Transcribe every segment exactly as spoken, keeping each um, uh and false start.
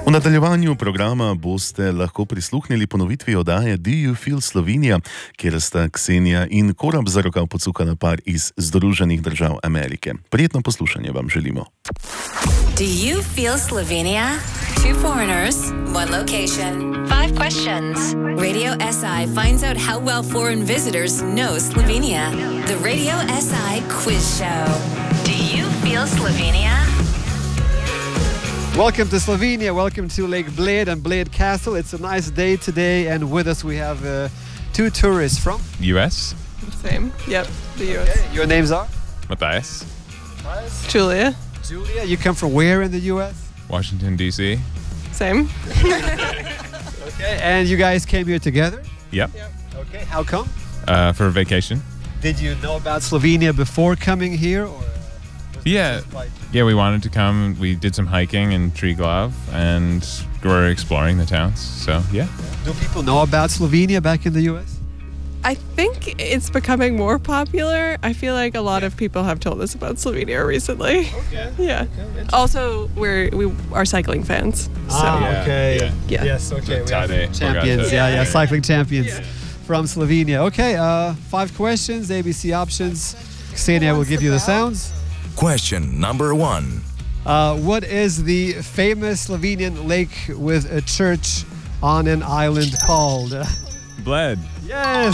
V nadaljevanju programa boste lahko prisluhnili ponovitvi oddaje Do You Feel Slovenia, kjer sta Ksenija in Korab za rokav pocukala par iz Združenih držav Amerike. Prijetno poslušanje vam želimo. Do you feel Slovenia? Two foreigners, one location, five questions. Radio S I finds out how well foreign visitors know Slovenia. The Radio S I Quiz Show. Do you feel Slovenia? Welcome to Slovenia. Welcome to Lake Bled and Bled Castle. It's a nice day today, and with us we have uh, two tourists from U S. Same. Yep. The U S. Okay. Your names are? Matthias. Julia. Julia. You come from where in the U S? Washington, D C. Same. Okay. And you guys came here together? Yep. Yep. Okay. How come? Uh, for vacation. Did you know about Slovenia before coming here, or? Yeah. Yeah, we wanted to come. We did some hiking in Triglav, and we're exploring the towns. So, yeah. Do people know about Slovenia back in the U S? I think it's becoming more popular. I feel like a lot of people have told us about Slovenia recently. Okay. Yeah. Also, we're we are cycling fans. So Ah, Yeah, okay. yeah. Yeah. Yes, okay. We have Tadej champions, Pogačar. yeah, yeah, Yeah. cycling champions Yeah. from Slovenia. Okay, uh, five questions, A B C options. Ksenia will give you the sounds. Question number one. Uh, what is the famous Slovenian lake with a church on an island called? Bled. Yes!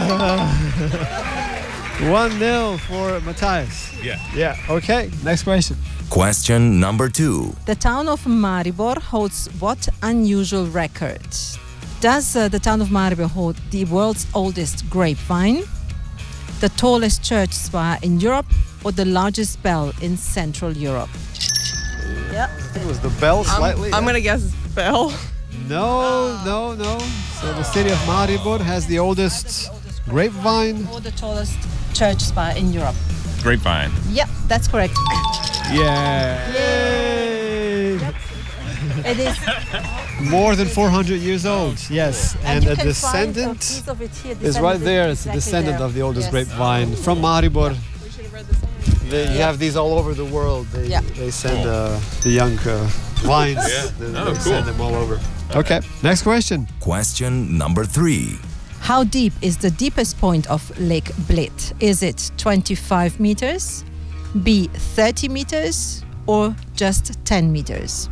one nil for Matthias. Yeah. Yeah, okay, next question. Question number two. The town of Maribor holds what unusual record? Does uh, the town of Maribor hold the world's oldest grapevine, the tallest church spire in Europe, or the largest bell in Central Europe? Yeah. It was the bell slightly. I'm, I'm gonna guess Bell. No, no, no. So the city of Maribor has the oldest grapevine. Or the tallest church spire in Europe? Grapevine. Yep, that's correct. Yeah. Yay! It is. More than four hundred years old, yes. And, you a can descendant find a piece of it here, is right descendant there. It's a exactly descendant there. of the oldest Yes. grapevine from Maribor. We should have read the same. They, you have these all over the world. They, Yeah. they send uh, the young uh, vines. Yeah. They, Oh, they cool. send them all over. Okay, next question. Question number three. How deep is the deepest point of Lake Bled? Is it twenty-five meters, B thirty meters, or just ten meters?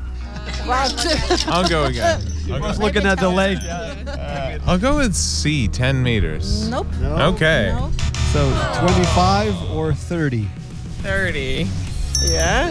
I'll go again. I'll go, Looking at the lake. I'll go with C, ten meters. Nope. No. Okay. No. So twenty-five or thirty? Thirty. Yeah.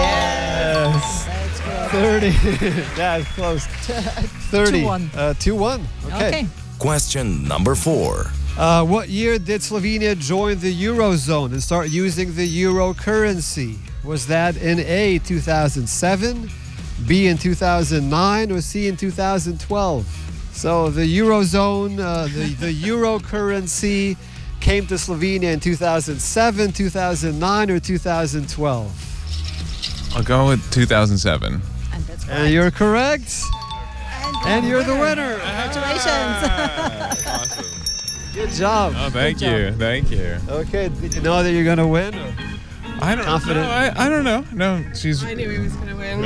Yes. thirty. Yeah, it's close. thirty. two one. Uh, two one. Okay. Okay. Question number four. Uh, what year did Slovenia join the Eurozone and start using the euro currency? Was that in A, two thousand seven, B, in two thousand nine, or C, in two thousand twelve? So the Eurozone, uh, the, the euro currency came to Slovenia in two thousand seven, two thousand nine, or two thousand twelve? I'll go with two thousand seven. And that's correct. And you're correct. And you're the winner. Congratulations. Awesome. Good job. Oh, thank you. Thank you. Okay, did you know that you're going to win? I don't Confident. know. I, I don't know. No, she's. I knew he was gonna win.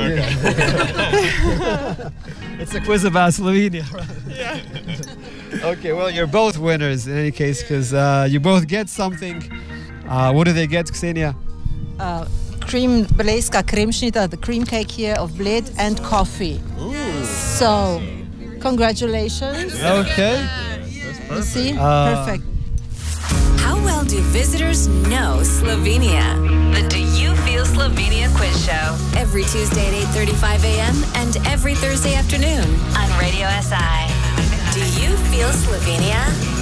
It's a quiz about Slovenia. Yeah. Okay, well, you're both winners in any case because uh, you both get something. Uh, what do they get, Ksenia? Uh, cream Blejska kremšnita, the cream cake here of Bled, and coffee. So, congratulations. Okay. You see? Uh, Perfect. How well do visitors know Slovenia? The Do You Feel Slovenia Quiz Show. Every Tuesday at eight thirty-five a.m. and every Thursday afternoon on Radio S I. Do you feel Slovenia?